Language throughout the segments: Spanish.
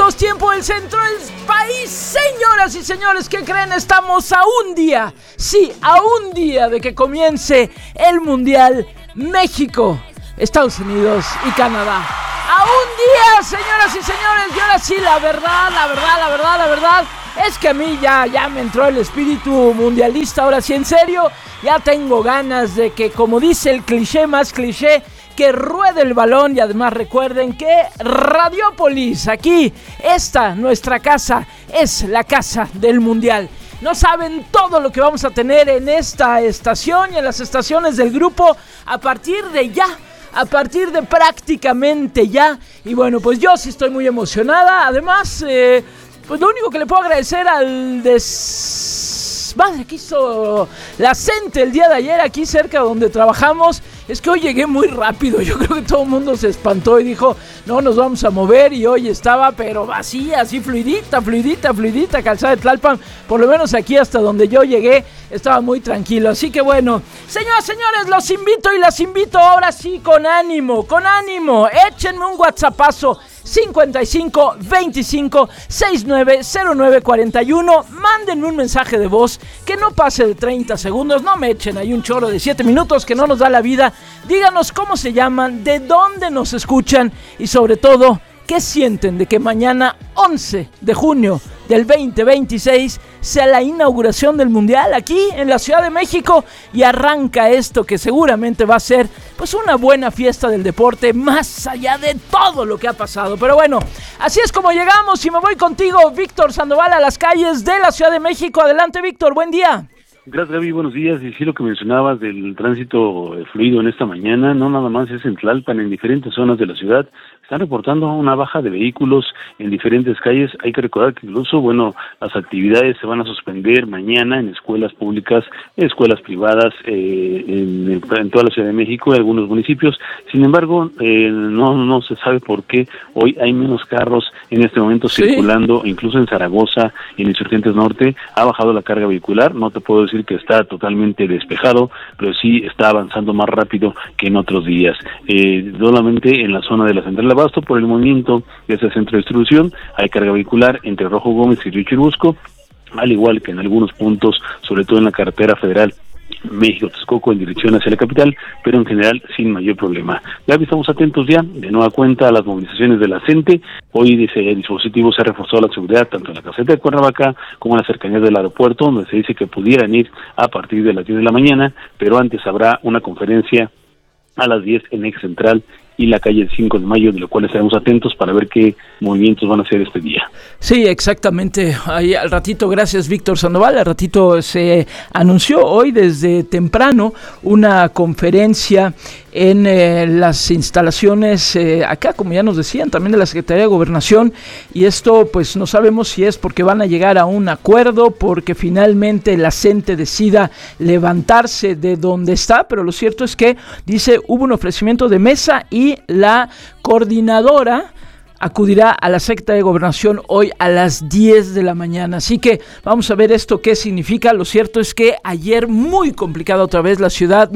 minutos, tiempo del centro del país. Señoras y señores, ¿qué creen? Estamos a un día, sí, a un día de que comience el Mundial México, Estados Unidos y Canadá. A un día, señoras y señores, y ahora sí, la verdad es que a mí ya me entró el espíritu mundialista, ahora sí, en serio, ya tengo ganas de que, como dice el cliché más cliché, que ruede el balón. Y además recuerden que Radiopolis, aquí, nuestra casa, es la casa del Mundial. No saben todo lo que vamos a tener en esta estación y en las estaciones del grupo a partir de prácticamente ya. Y bueno, pues yo sí estoy muy emocionada. Además, pues lo único que le puedo agradecer al desmadre que hizo la gente el día de ayer aquí cerca donde trabajamos es que hoy llegué muy rápido. Yo creo que todo el mundo se espantó y dijo, no nos vamos a mover, y hoy estaba pero vacía, así fluidita, Calzada de Tlalpan. Por lo menos aquí hasta donde yo llegué estaba muy tranquilo. Así que bueno, señoras, señores, los invito y las invito ahora sí con ánimo. Échenme un WhatsAppazo 55 25 69 09 41. Mándenme un mensaje de voz que no pase de 30 segundos. No me echen ahí un choro de 7 minutos que no nos da la vida. Díganos cómo se llaman, de dónde nos escuchan y sobre todo, ¿qué sienten de que mañana 11 de junio del 2026 sea la inauguración del Mundial aquí en la Ciudad de México y arranca esto que seguramente va a ser pues una buena fiesta del deporte más allá de todo lo que ha pasado? Pero bueno, así es como llegamos y me voy contigo, Víctor Sandoval, a las calles de la Ciudad de México. Adelante, Víctor, buen día. Gracias, Gaby, buenos días. Y sí, lo que mencionabas del tránsito fluido en esta mañana, no nada más es en Tlalpan, en diferentes zonas de la ciudad están reportando una baja de vehículos en diferentes calles. Hay que recordar que incluso, las actividades se van a suspender mañana en escuelas públicas, escuelas privadas, en toda la Ciudad de México y algunos municipios. Sin embargo, no se sabe por qué hoy hay menos carros en este momento circulando, incluso en Zaragoza, en Insurgentes Norte, ha bajado la carga vehicular. No te puedo decir que está totalmente despejado, pero sí está avanzando más rápido que en otros días. Solamente en la zona de la Central de Abasto, por el movimiento de ese centro de distribución, hay carga vehicular entre Rojo Gómez y Río Churubusco, al igual que en algunos puntos, sobre todo en la carretera federal México-Texcoco en dirección hacia la capital, pero en general sin mayor problema. Ya estamos atentos ya, de nueva cuenta, a las movilizaciones de la CENTE. Hoy de ese dispositivo se ha reforzado la seguridad tanto en la caseta de Cuernavaca como en las cercanías del aeropuerto, donde se dice que pudieran ir a partir de las 10 de la mañana, pero antes habrá una conferencia a las 10 en Eje Central y la calle 5 de Mayo, de lo cual estaremos atentos para ver qué movimientos van a hacer este día. Sí, exactamente. Ahí al ratito, gracias Víctor Sandoval, al ratito se anunció hoy desde temprano una conferencia en las instalaciones acá, como ya nos decían, también de la Secretaría de Gobernación, y esto pues no sabemos si es porque van a llegar a un acuerdo, porque finalmente la CENTE decida levantarse de donde está, pero lo cierto es que dice hubo un ofrecimiento de mesa y la coordinadora acudirá a la Secretaría de Gobernación hoy a las 10 de la mañana. Así que vamos a ver esto qué significa. Lo cierto es que ayer muy complicada otra vez la ciudad,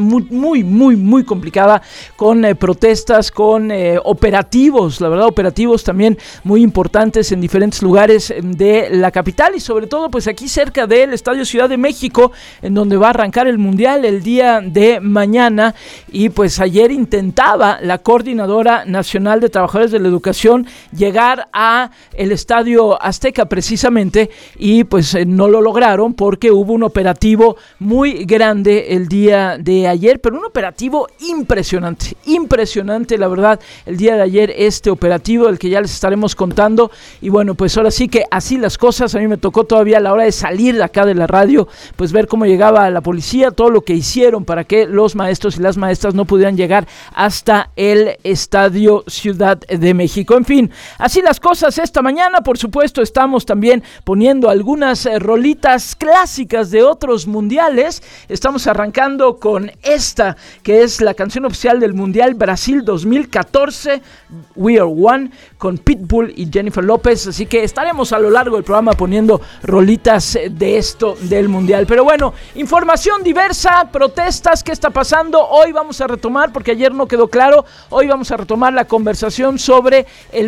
muy complicada, con protestas, con operativos, la verdad, operativos también muy importantes en diferentes lugares de la capital y sobre todo pues aquí cerca del Estadio Ciudad de México, en donde va a arrancar el Mundial el día de mañana. Y pues ayer intentaba la Coordinadora Nacional de Trabajadores de la Educación llegar a el Estadio Azteca precisamente, y pues no lo lograron porque hubo un operativo muy grande el día de ayer, pero un operativo impresionante la verdad, el día de ayer este operativo del que ya les estaremos contando. Y bueno, pues ahora sí que así las cosas. A mí me tocó todavía a la hora de salir de acá de la radio, pues ver cómo llegaba la policía, todo lo que hicieron para que los maestros y las maestras no pudieran llegar hasta el Estadio Ciudad de México. En fin, así las cosas esta mañana. Por supuesto, estamos también poniendo algunas rolitas clásicas de otros mundiales. Estamos arrancando con esta, que es la canción oficial del Mundial Brasil 2014, We Are One, con Pitbull y Jennifer López. Así que estaremos a lo largo del programa poniendo rolitas de esto del Mundial. Pero bueno, información diversa, protestas, ¿qué está pasando? Hoy vamos a retomar, porque ayer no quedó claro, hoy vamos a retomar la conversación sobre el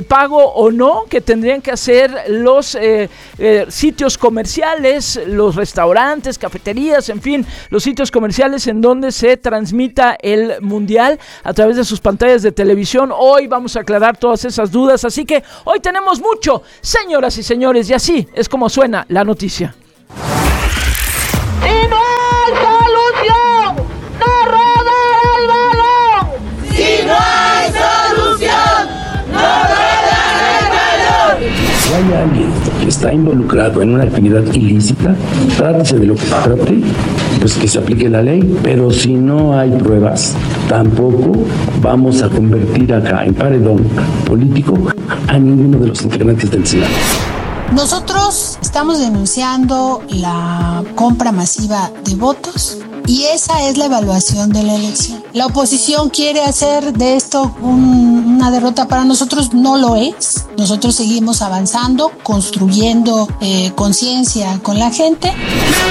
el pago o no que tendrían que hacer los sitios comerciales, los restaurantes, cafeterías, en fin, los sitios comerciales en donde se transmita el Mundial a través de sus pantallas de televisión. Hoy vamos a aclarar todas esas dudas, así que hoy tenemos mucho, señoras y señores, y así es como suena la noticia. ¡Si no hay solución, no rodar el balón! ¡Si no hay solución, no rodar el balón! Si hay alguien que está involucrado en una actividad ilícita, trátese de lo que se trate, pues que se aplique la ley, pero si no hay pruebas, tampoco vamos a convertir acá en paredón político a ninguno de los integrantes del Senado. Nosotros estamos denunciando la compra masiva de votos y esa es la evaluación de la elección. La oposición quiere hacer de esto una derrota, para nosotros no lo es. Nosotros seguimos avanzando, construyendo conciencia con la gente.